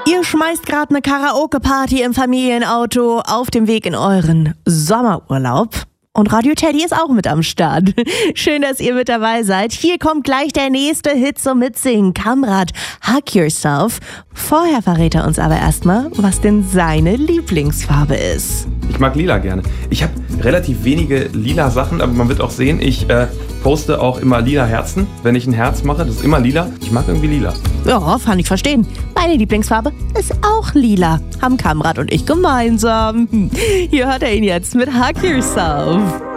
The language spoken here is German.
Ihr schmeißt gerade eine Karaoke-Party im Familienauto auf dem Weg in euren Sommerurlaub. Und Radio Teddy ist auch mit am Start. Schön, dass ihr mit dabei seid. Hier kommt gleich der nächste Hit zum Mitsingen. Kamrat, Hug Yourself. Vorher verrät er uns aber erstmal, was denn seine Lieblingsfarbe ist. Ich mag lila gerne. Ich habe relativ wenige lila Sachen, aber man wird auch sehen, ich poste auch immer lila Herzen. Wenn ich ein Herz mache, das ist immer lila. Ich mag irgendwie lila. Ja, kann ich verstehen. Meine Lieblingsfarbe ist auch lila. Haben Kamrat und ich gemeinsam. Hier hört er ihn jetzt mit Hug Yourself.